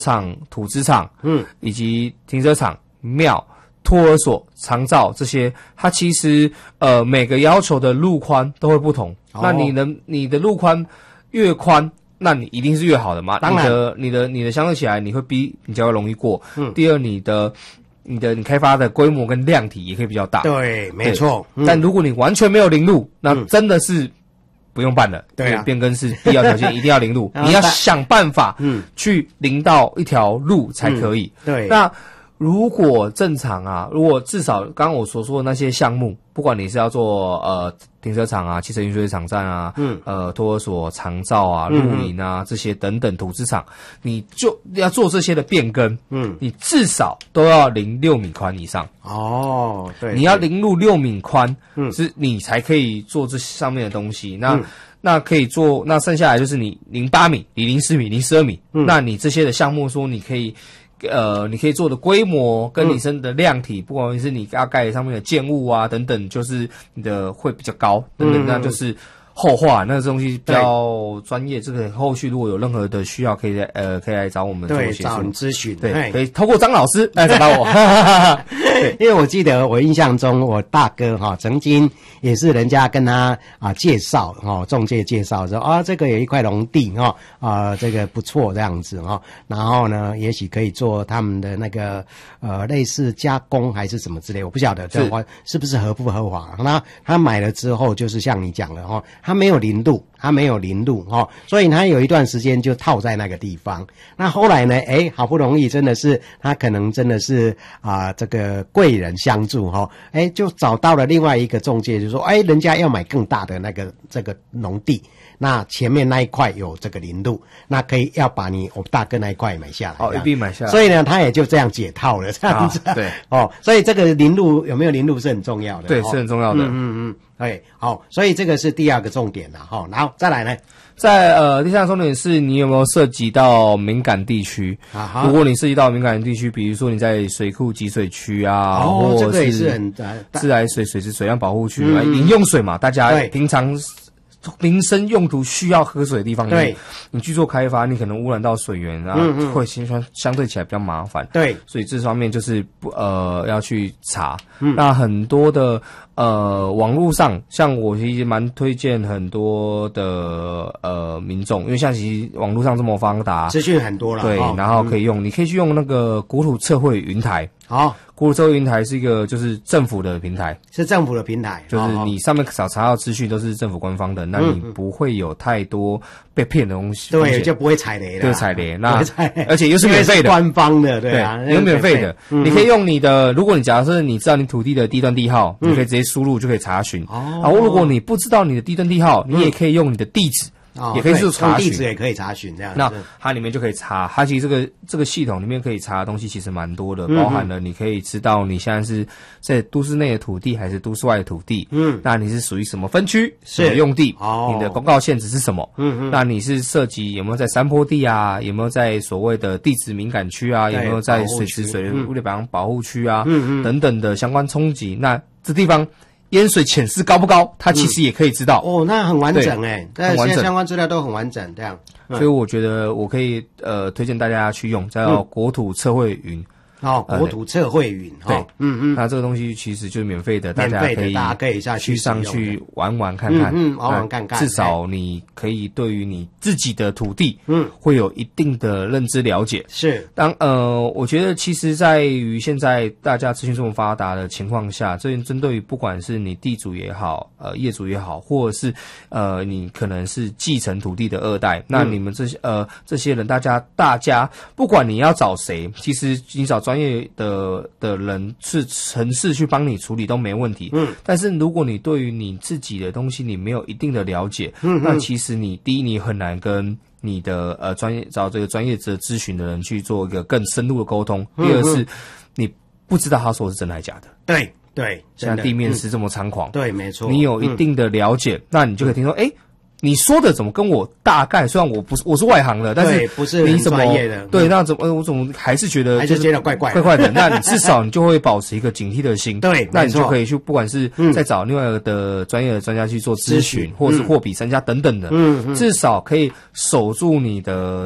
场、土资场，以及停车场、庙、托儿所、长照这些，它其实每个要求的路宽都会不同。那你的路宽越宽，那你一定是越好的嘛。当然，你的相对起来，你会比较容易过。第二，你开发的规模跟量体也可以比较大。 对，没错。 但如果你完全没有零路，那真的是不用办了。对啊，变更是必要条件，一定要零路。你要想办法去零到一条路才可以。对，那如果正常啊，如果至少刚刚我所说的那些项目，不管你是要做停车场啊、汽车运输场站啊、托儿所、长照啊、露营啊这些等等土资场，你就要做这些的变更，你至少都要零6米宽以上。哦，对，你要零入6米宽，是你才可以做这上面的东西。那可以做，那剩下来就是你08米、你04米、02米，那你这些的项目说你可以做的规模跟你身的量体，不管是你要盖上面的建物啊等等，就是你的会比较高等等，那就是后话，那个东西比较专业。这个后续如果有任何的需要，可以来找我们做协助， 找你咨询。 对，可以透过张老师来找到我。 因为我记得我印象中，我大哥曾经也是人家跟他介绍中介介绍说这个有一块农地这个不错这样子然后呢，也许可以做他们的那个类似加工还是什么之类，我不晓得是不是合不合法。那他买了之后，就是像你讲的他没有零度，所以他有一段时间就套在那个地方。那后来呢，好不容易真的是他可能真的是这个贵人相助就找到了另外一个中介，就说人家要买更大的这个农地，那前面那一块有这个零度，那可以要把我大哥那一块买下来， 一并买下来。 所以呢，他也就这样解套了，这样子。对，所以这个零度有没有零度是很重要的。 对，是很重要的。 对，好，所以这个是第二个重点了然后再来呢， 第三个重点是你有没有涉及到敏感地区。如果你涉及到敏感地区，比如说你在水库集水区啊，或者这个也是很自来水水质水量保护区饮用水嘛，大家平常民生用途需要喝水的地方，对，你去做开发，你可能污染到水源啊，会相对起来比较麻烦。对，所以这方面就是要去查。那很多的网络上，像我其实蛮推荐很多的民众，因为像其实网络上这么发达， 资讯很多了， 对，然后可以用，你可以去用那个国土测绘云台。国土测绘云台是一个就是政府的平台， 是政府的平台， 就是你上面查到资讯都是政府官方的，那你不会有太多被骗的东西， 对，就不会踩雷了， 对，踩雷，那而且又是免费的， 官方的，对啊， 有免费的，你可以用你的，如果你假设你知道你土地的地段地号，你可以直接输入就可以查询。如果你不知道你的地段地号，你也可以用你的地址。也可以是查询， 地址也可以查询这样子。 那它里面就可以查，它其实这个系统里面可以查的东西其实蛮多的，包含了你可以知道你现在是在都市内的土地还是都市外的土地，那你是属于什么分区、什么用地，你的公告限制是什么，那你是涉及有没有在山坡地啊，有没有在所谓的地质敏感区啊，有没有在水池水物类保护区啊，等等的相关冲击，那这地方淹水潜势高不高？它其实也可以知道。 那很完整很完整， 相关资料都很完整，这样。 所以我觉得我可以推荐大家去用，叫国土测绘云。 国土测绘云， 对，那这个东西其实就是免费的，大家可以上去玩玩看看， 玩玩看看， 至少你可以对于你自己的土地，会有一定的认知了解。是，我觉得其实在于现在大家资讯这么发达的情况下，针对于不管是你地主也好，业主也好，或者是你可能是继承土地的二代，那你们这些人，大家不管你要找谁，其实你找专业的人是程式去帮你处理都没问题。但是如果你对于你自己的东西你没有一定的了解，那其实第一你很难跟你的找这个专业的咨询的人去做一个更深入的沟通。第二是你不知道他说的是真的还是假的。 对， 现在地面是这么猖狂， 对，没错。 你有一定的了解，那你就可以听说，你说的怎么跟我大概？虽然我是外行的，但是不是很专业的。 对，那我怎么还是觉得怪怪的？那你至少你就会保持一个警惕的心。 对， 那你就可以去，不管是再找另外一个的专业的专家去做咨询，或是货比三家等等的，至少可以守住你的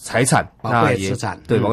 财产， 宝贵资产， 对。